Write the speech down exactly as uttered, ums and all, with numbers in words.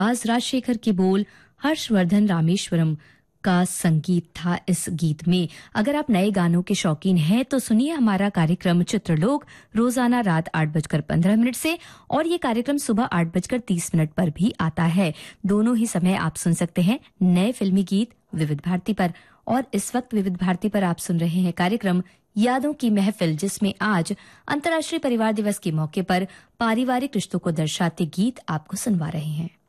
आज राजशेखर के बोल हर्षवर्धन रामेश्वरम का संगीत था इस गीत में। अगर आप नए गानों के शौकीन हैं तो सुनिए हमारा कार्यक्रम चित्रलोक रोजाना रात आठ बजकर पंद्रह मिनट से, और ये कार्यक्रम सुबह आठ बजकर तीस मिनट पर भी आता है। दोनों ही समय आप सुन सकते हैं नए फिल्मी गीत विविध भारती पर। और इस वक्त विविध भारती पर आप सुन रहे हैं कार्यक्रम यादों की महफिल, जिसमें आज अंतर्राष्ट्रीय परिवार दिवस के मौके पर पारिवारिक रिश्तों को दर्शाते गीत आपको सुनवा रहे हैं।